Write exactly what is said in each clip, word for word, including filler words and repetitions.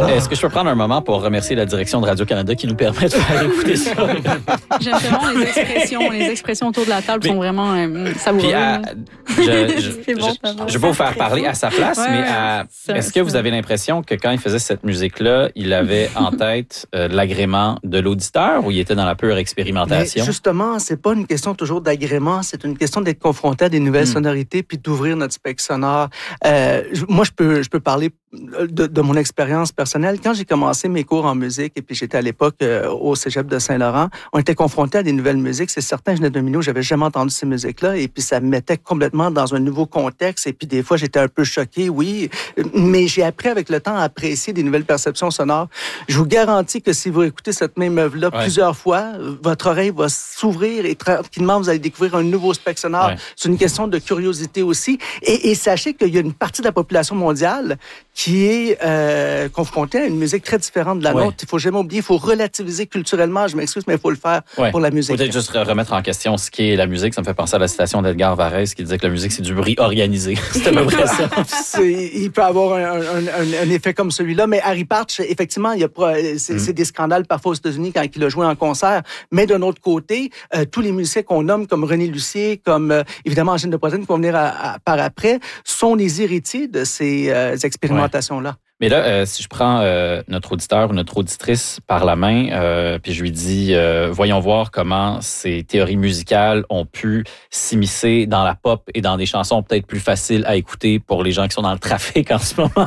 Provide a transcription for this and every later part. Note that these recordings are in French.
Est-ce que je peux prendre un moment pour remercier la direction de Radio-Canada qui nous permet de faire écouter ça? J'aime vraiment les expressions. Les expressions autour de la table mais, sont vraiment euh, savoureuses. Puis à, je je, bon, je, je vais vous faire parler à sa place, ouais, mais à, ça, est-ce que vous avez l'impression que quand il faisait cette musique-là, il avait en tête euh, l'agrément de l'auditeur ou il était dans la pure expérimentation? Mais justement, c'est pas une question toujours d'agrément, c'est une question d'être confronté à des nouvelles mm. sonorités puis d'ouvrir notre spectre sonore. Euh, moi, je peux, je peux parler de, de mon expérience personnelle. Quand j'ai commencé mes cours en musique et puis j'étais à l'époque euh, au Cégep de Saint-Laurent, on était confronté à des nouvelles musiques. C'est certain, je venais d'un milieu où j'avais jamais entendu ces musiques-là et puis ça me mettait complètement dans un nouveau contexte et puis des fois, j'étais un peu choqué, oui, mais j'ai appris avec le temps à apprécier des nouvelles perceptions sonores. Je vous garantis que si vous écoutez cette même œuvre-là ouais. plusieurs fois, votre oreille va s'ouvrir et tranquillement, vous allez découvrir un nouveau spectre sonore. Ouais. C'est une question de curiosité aussi. Et, et sachez qu'il y a une partie de la population mondiale qui est euh, confrontée à une musique très différente de la ouais. nôtre. Il ne faut jamais oublier, il faut relativiser culturellement. Je m'excuse, mais il faut le faire ouais. pour la musique. Peut-être juste remettre en question ce qui est la musique. Ça me fait penser à la citation d'Edgar Varèse qui disait que la musique, c'est du bruit organisé. C'est à peu près ça. Il peut avoir un, un, un, un effet comme celui-là, mais Harry Partch, effectivement, il y a c'est, mm. c'est des scandales parfois aux États-Unis quand il a joué en concert. Mais d'un autre côté, euh, tous les musiciens qu'on nomme comme René Lucier, comme euh, évidemment Angèle de Poitrine qui vont venir à, à, par après, sont les héritiers de ces euh, expérimentations-là. Ouais. Mais là, euh, si je prends euh, notre auditeur ou notre auditrice par la main, euh, puis je lui dis, euh, voyons voir comment ces théories musicales ont pu s'immiscer dans la pop et dans des chansons peut-être plus faciles à écouter pour les gens qui sont dans le trafic en ce moment.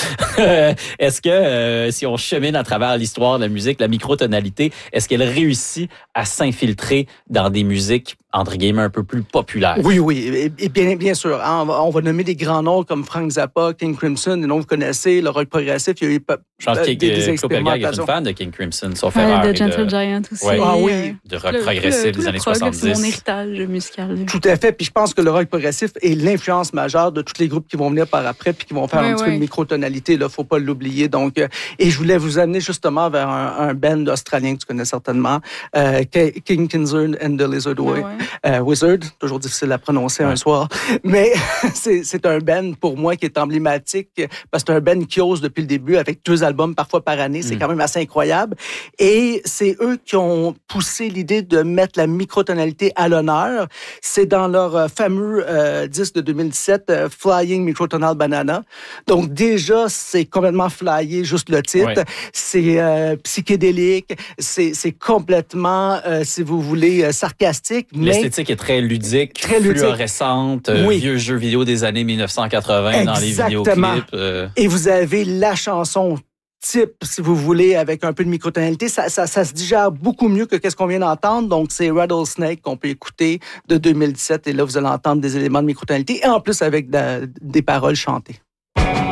Est-ce que euh, si on chemine à travers l'histoire de la musique, la microtonalité, est-ce qu'elle réussit à s'infiltrer dans des musiques entre guillemets un peu plus populaires? Oui, oui, et bien, bien sûr. Hein, on, va, on va nommer des grands noms comme Frank Zappa, King Crimson, des noms que vous connaissez, le rock progressif, il y a eu je pense euh, que des, des expérimentations. est une fan de King Crimson, sauf ouais, erreur. De Gentle Giant aussi. Ouais. Ah oui. De rock le, progressif le, des années prog, soixante-dix. C'est mon héritage musical. Tout à fait. Puis je pense que le rock progressif est l'influence majeure de tous les groupes qui vont venir par après puis qui vont faire ouais, un petit ouais. peu de microtonalité. Là, faut pas l'oublier. Donc, euh, et je voulais vous amener justement vers un, un band australien que tu connais certainement, euh, King Crimson and the Lizard ouais, ouais. Euh, Wizard. Toujours difficile à prononcer ouais. un soir. Mais c'est, c'est un band pour moi qui est emblématique parce que c'est un band qui ose depuis le début avec deux albums parfois par année. C'est mm. quand même assez incroyable. Et c'est eux qui ont poussé l'idée de mettre la microtonalité à l'honneur. C'est dans leur fameux euh, disque de deux mille dix-sept, euh, Flying Microtonal Banana. Donc déjà, c'est complètement flyé, juste le titre. Ouais. C'est euh, psychédélique. C'est, c'est complètement, euh, si vous voulez, euh, sarcastique. L'esthétique mais est très ludique, très fluorescente, ludique. Oui. Vieux jeux vidéo des années dix-neuf cent quatre-vingts dans les vidéoclips. Euh... Et vous avez la chanson type, si vous voulez, avec un peu de microtonalité. Ça, ça, ça se digère beaucoup mieux que qu'est-ce qu'on vient d'entendre. Donc, c'est Rattlesnake qu'on peut écouter de deux mille dix-sept. Et là, vous allez entendre des éléments de microtonalité et en plus avec de, des paroles chantées.